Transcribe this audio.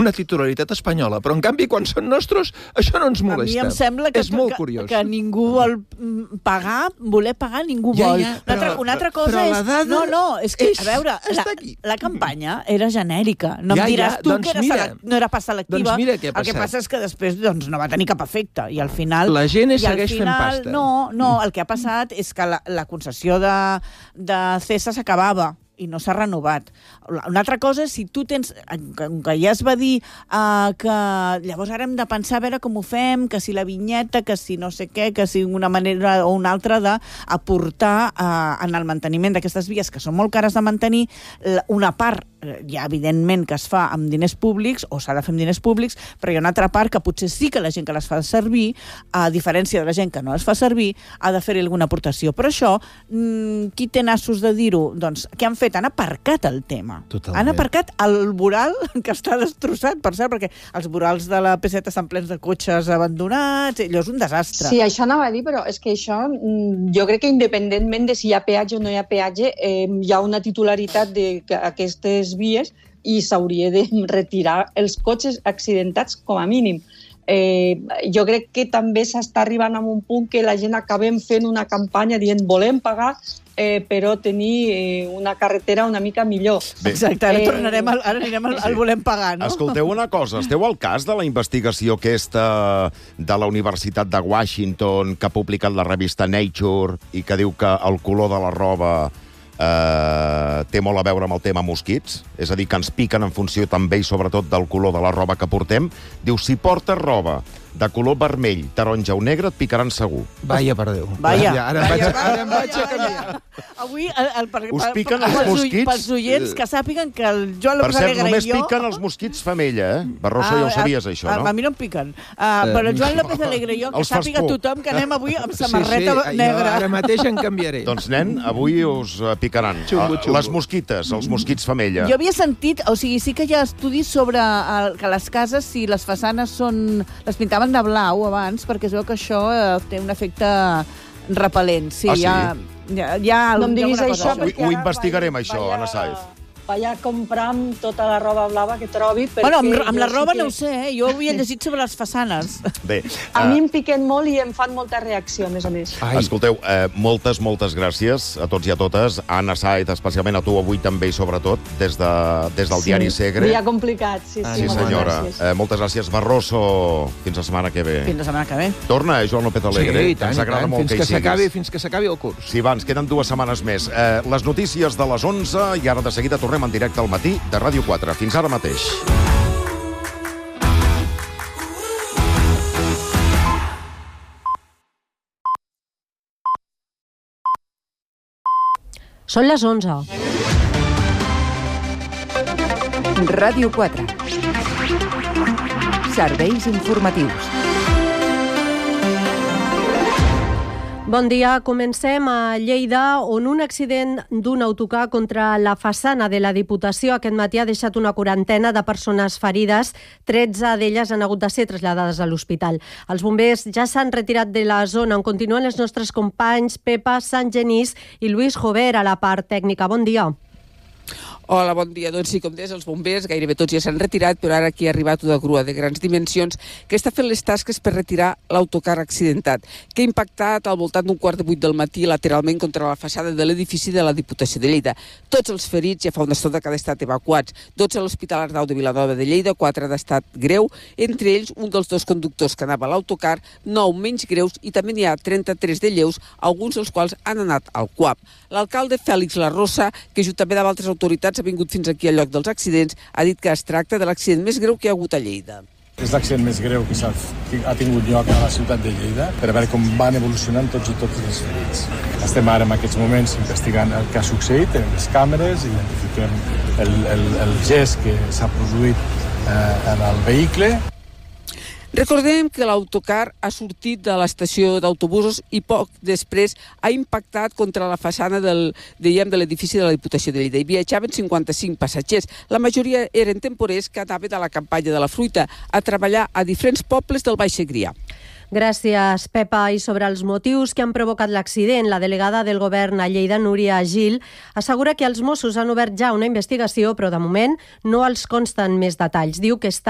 una titularitat espanyola, però en canvi quan són nostres això no ens molesta. A mi em sembla que, és molt curiós. Que ningú vol voler pagar ningú vol. Una altra cosa és... No, és que, a veure, la campanya era genèrica. No em diràs tu que no era pas selectiva. Doncs mira què ha passat. El que passa és que després no va tenir cap efecte. I al final... La gent segueix fent pasta. No, el que ha passat és que la concessió de CESA s'acabava i no s'ha renovat. Una altra cosa és si tu tens... Que ja es va dir que llavors ara hem de pensar a veure com ho fem, que si la vinyeta, que si no sé què, que si una manera o una altra d'aportar en el manteniment d'aquestes vies, que són molt cares de mantenir, una part ja evidentment que es fa amb diners públics, o s'ha de fer amb diners públics, però hi ha una altra part que potser sí que la gent que les fa servir, a diferència de la gent que no les fa servir, ha de fer-hi alguna aportació. Però això, qui té nassos de dir-ho? Doncs, què han fet? Han aparcat el tema. Totalment. Han aparcat el voral, que està destrossat, per cert, perquè els vorals de la P7 estan plens de cotxes abandonats, allò és un desastre. Sí, això anava a dir, però és que això, jo crec que independentment de si hi ha peatge o no hi ha peatge, hi ha una titularitat d'aquestes vies i s'hauria de retirar els cotxes accidentats com a mínim. Jo crec que també s'està arribant a un punt que la gent acabem fent una campanya dient volem pagar però tenir una carretera una mica millor. Exacte, ara anirem al volem pagar, no? Escolteu una cosa, esteu al cas de la investigació aquesta de la Universitat de Washington que ha publicat la revista Nature i que diu que el color de la roba té molt a veure amb el tema mosquits? És a dir, que ens piquen en funció també i sobretot del color de la roba que portem. Diu, si portes roba de color vermell, taronja o negre, et picaran segur. Vaja, per Déu. Ara em vaig a canviar. Avui, us piquen els mosquits? Pels oients que sàpiguen que el Joan López Alegre i jo... Per cert, només piquen els mosquits femella, Barroso, ja ho sabies, això, no? A mi no em piquen. Però el Joan López Alegre i jo, que sàpiga tothom que anem avui amb samarreta negra. Ara mateix en canviaré. Doncs, nen, avui us picaran. Les mosquites, els mosquits femella. Jo havia sentit, o sigui, sí que hi ha estudis sobre que les cases, si les façanes les pintaven de blau abans, perquè es veu que això té un efecte repel·lent. Sí, sí? No em diguis això, perquè ho investigarem, això, Anna Sáez. Vaja a comprar amb tota la roba blava que trobi. Bueno, amb la roba no ho sé, jo ho havia llegit sobre les façanes. Bé. A mi em piquen molt i em fan molta reacció, a més a més. Escolteu, moltes gràcies a tots i a totes. Anna Sáez, especialment a tu avui també i sobretot, des del diari Segre. Dia complicat, sí, senyora. Moltes gràcies. Barroso, fins la setmana que ve. Fins la setmana que ve. Torna, Joan López Alegre. Sí, i tant, fins que s'acabi el curs. Sí, ens queden 2 setmanes més. Les notícies de les 11 i ara de seguida tornem en directe al matí de Ràdio 4. Fins ara mateix. Són les 11. Ràdio 4. Serveis informatius. Bon dia. Comencem a Lleida, on un accident d'un autocar contra la façana de la Diputació aquest matí ha deixat una quarantena de persones ferides. 13 d'elles han hagut de ser traslladades a l'hospital. Els bombers ja s'han retirat de la zona on continuen els nostres companys Pepa Santgenís i Lluís Jover a la part tècnica. Bon dia. Hola, bon dia. Doncs sí, com deies, els bombers gairebé tots ja s'han retirat, però ara aquí ha arribat una grua de grans dimensions que està fent les tasques per retirar l'autocar accidentat, que ha impactat al voltant d'un 7:15 del matí lateralment contra la façana de l'edifici de la Diputació de Lleida. Tots els ferits ja fa una estona que han estat evacuats. 12 a l'Hospital Arnau de Vilanova de Lleida, 4 d'estat greu, entre ells un dels 2 conductors que anava a l'autocar, 9 menys greus i també n'hi ha 33 de lleus, alguns dels quals han anat al CUAP. L'alcalde Fèlix Larrosa, que juntament amb altres autoritats ha vingut fins aquí al lloc dels accidents, ha dit que es tracta de l'accident més greu que hi ha hagut a Lleida. És l'accident més greu que ha tingut lloc a la ciutat de Lleida, per veure com van evolucionant tots els ferits. Estem ara en aquests moments investigant el que ha succeït, tenim les càmeres, identifiquem el gest que s'ha produït en el vehicle. Recordem que l'autocar ha sortit de l'estació d'autobusos i poc després ha impactat contra la façana de l'edifici de la Diputació de Lleida. Hi viatjaven 55 passatgers. La majoria eren temporers que anaven a la campanya de la fruita a treballar a diferents pobles del Baix Segrià. Gràcies, Pepa. I sobre els motius que han provocat l'accident, la delegada del govern a Lleida, Núria Gil, assegura que els Mossos han obert ja una investigació, però de moment no els consten més detalls. Diu que està